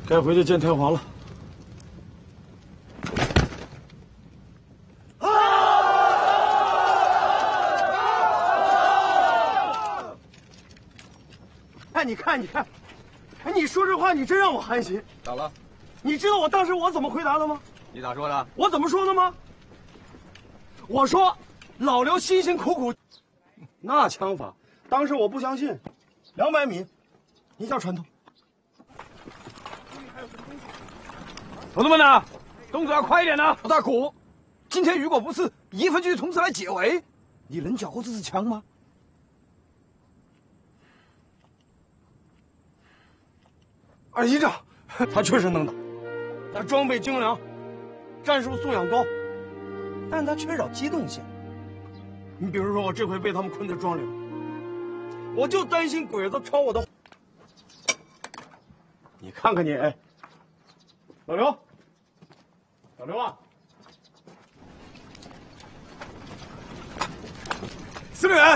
该回去见天皇了。哎，你看，哎，你说这话，你真让我寒心。 咋了？ 你知道我当时我怎么回答的吗？ 你咋说的？ 我怎么说的吗？我说，老刘辛辛苦苦，那枪法，当时我不相信，200米，一下穿透。 同志们呐，动作要快一点呐！老大哥，今天如果不是1分局同志来解围，你能缴获这支枪吗？ 二营长，他确实能打，他装备精良，战术素养高，但他缺少机动性。你比如说，我这回被他们困在庄里了，我就担心鬼子抄我的。你看看你，哎，老刘啊， 司令员。